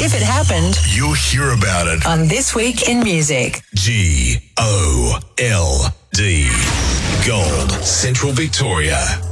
If it happened, you'll hear about it on This Week in Music. GOLD. Gold, Central Victoria.